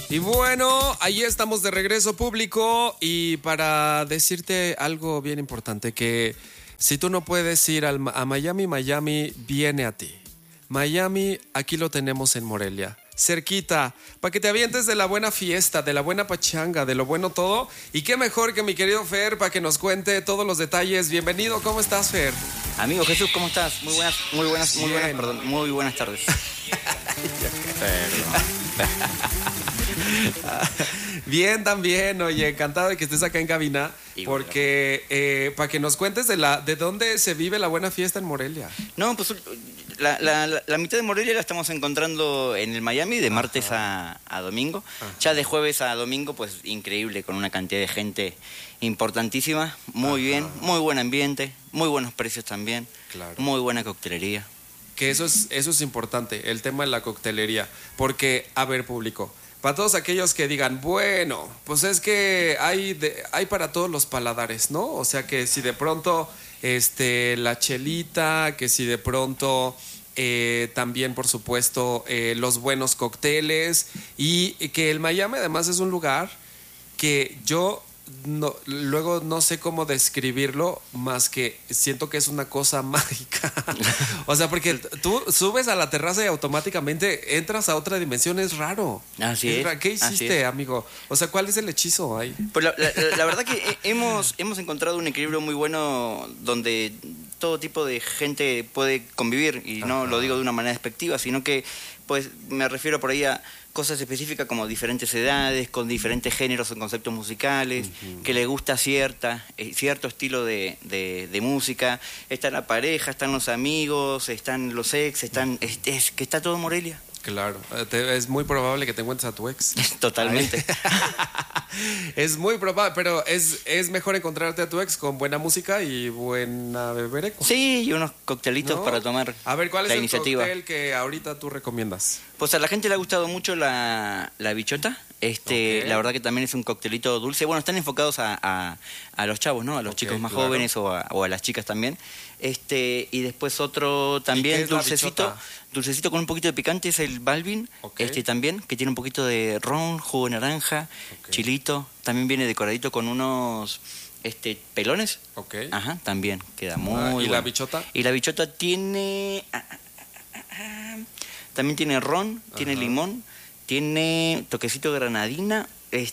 Y bueno, ahí estamos de regreso, público, y para decirte algo bien importante, que si tú no puedes ir a Miami, Miami viene a ti. Miami, aquí lo tenemos en Morelia, cerquita, para que te avientes de la buena fiesta, de la buena pachanga, de lo bueno todo. Y qué mejor que mi querido Fer para que nos cuente todos los detalles. Bienvenido, ¿cómo estás, Fer? Amigo Jesús, ¿cómo estás? Muy buenas tardes. Bien, también, oye, encantado de que estés acá en cabina, porque para que nos cuentes de dónde se vive la buena fiesta en Morelia. No, pues la mitad de Morelia la estamos encontrando en el Miami, de martes a domingo. Ajá. Ya de jueves a domingo, pues increíble, con una cantidad de gente importantísima. Muy bien, muy buen ambiente, muy buenos precios también, claro. Muy buena coctelería. Que eso es importante, el tema de la coctelería, porque, a ver, público, para todos aquellos que digan, bueno, pues es que hay para todos los paladares, ¿no? O sea, que si de pronto la chelita, que si de pronto también, por supuesto, los buenos cócteles, y que el Miami además es un lugar que yo luego no sé cómo describirlo, más que siento que es una cosa mágica. O sea, porque tú subes a la terraza y automáticamente entras a otra dimensión. Es raro. Así es. ¿Qué hiciste, amigo? O sea, ¿cuál es el hechizo ahí? Pues la verdad que hemos encontrado un equilibrio muy bueno donde todo tipo de gente puede convivir, y no lo digo de una manera despectiva, sino que pues me refiero por ahí a cosas específicas como diferentes edades, con diferentes géneros o conceptos musicales, que le gusta cierto estilo de música. Está la pareja, están los amigos, están los ex, que está todo en Morelia. Claro, es muy probable que te encuentres a tu ex. Totalmente. Es muy probable, pero es mejor encontrarte a tu ex con buena música y buena bebereco. Sí, y unos coctelitos para tomar. A ver, ¿cuál es el iniciativa? Cóctel que ahorita tú recomiendas? Pues a la gente le ha gustado mucho la bichota. La verdad que también es un coctelito dulce. Bueno, están enfocados a los chavos, ¿no? A los chicos más jóvenes o a las chicas también. Y después otro también dulcecito con un poquito de picante es el Balvin, también, que tiene un poquito de ron, jugo de naranja, chilito. También viene decoradito con unos pelones. Ajá, también queda muy bueno. ¿Y la bichota? Y la bichota tiene también tiene ron, tiene limón, tiene toquecito de granadina,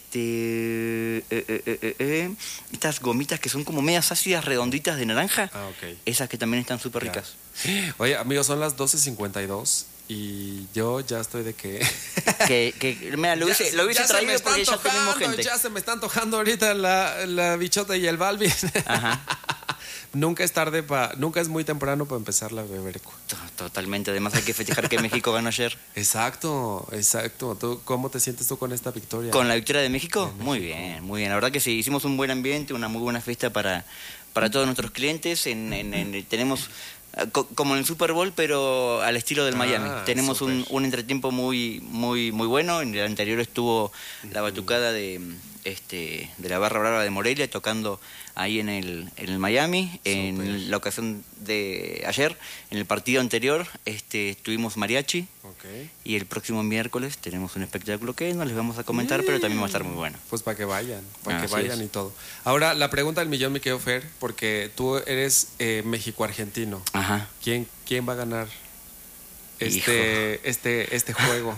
estas gomitas que son como medias ácidas redonditas de naranja, esas que también están súper ricas. Oye, amigos, son las 12:52 y yo ya estoy de que... Mira, lo hubiese traído porque ya tenemos gente. Ya se me está antojando ahorita la bichota y el Balvin. Ajá. Nunca es muy temprano para empezar la bebereco. Totalmente, además hay que festejar que México ganó ayer. Exacto. ¿Cómo te sientes tú con esta victoria? ¿Con la victoria de México? Muy bien. La verdad que sí, hicimos un buen ambiente, una muy buena fiesta para todos nuestros clientes. Tenemos como en el Super Bowl, pero al estilo del Miami. Tenemos un entretiempo muy, muy, muy bueno. En el anterior estuvo la batucada de la Barra Brava de Morelia tocando ahí en el Miami. En la ocasión de ayer, en el partido anterior, tuvimos mariachi. Y el próximo miércoles tenemos un espectáculo que no les vamos a comentar, pero también va a estar muy bueno. Pues para que vayan y todo. Ahora, la pregunta del millón, mi querido Fer, porque tú eres México-argentino. Ajá. ¿Quién va a ganar este juego?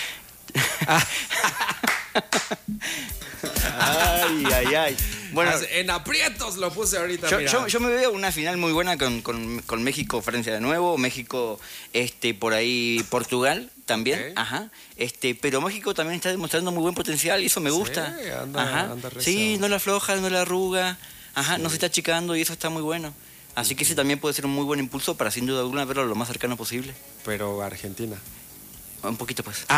Ay. Bueno, en aprietos lo puse ahorita. Yo me veo una final muy buena con México-Francia de nuevo, México por ahí Portugal también, ajá. Pero México también está demostrando muy buen potencial y eso me gusta. Anda sí, no la afloja, no la arruga, no se está achicando y eso está muy bueno. Así que ese también puede ser un muy buen impulso para sin duda alguna verlo lo más cercano posible. Pero Argentina. Un poquito pues.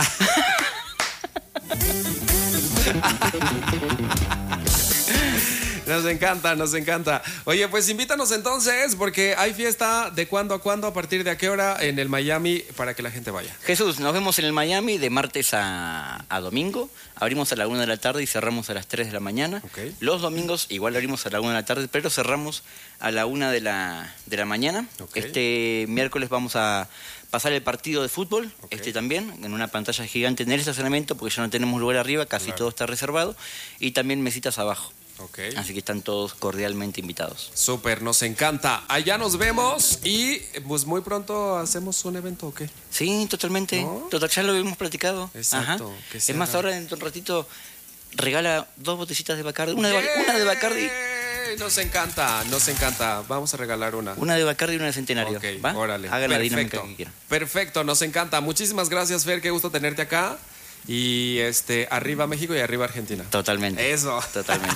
Nos encanta, nos encanta. Oye, pues invítanos entonces, porque hay fiesta de cuándo a cuándo, a partir de a qué hora en el Miami, para que la gente vaya. Jesús, nos vemos en el Miami de martes a domingo. Abrimos a la 1 de la tarde y cerramos a las 3 de la mañana. Okay. Los domingos igual abrimos a la 1 de la tarde, pero cerramos a la 1 de la mañana. Okay. Este miércoles vamos a pasar el partido de fútbol, Okay. También, en una pantalla gigante en el estacionamiento, porque ya no tenemos lugar arriba, casi Claro. todo está reservado, y también mesitas abajo. Okay. Así que están todos cordialmente invitados. Súper, nos encanta. Allá nos vemos y pues muy pronto hacemos un evento, ¿o qué? Sí, totalmente. ¿No? Total, ya lo habíamos platicado. Exacto, Ajá. que se Es más, haga. ahora dentro de un ratito regala 2 botellitas de Bacardi. Una de Bacardi. Nos encanta, nos encanta. Vamos a regalar una. Una de Bacardi y una de Centenario. Ok, ¿Va? órale. Hagan la Perfecto. dinámica que quieran. Perfecto, nos encanta. Muchísimas gracias, Fer. Qué gusto tenerte acá. Y arriba México y arriba Argentina. Totalmente. Eso. Totalmente.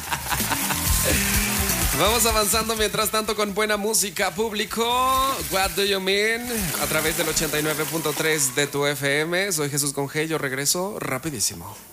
Vamos avanzando mientras tanto con buena música, público. What do you mean? A través del 89.3 de tu FM. Soy Jesús Conge. Yo regreso rapidísimo.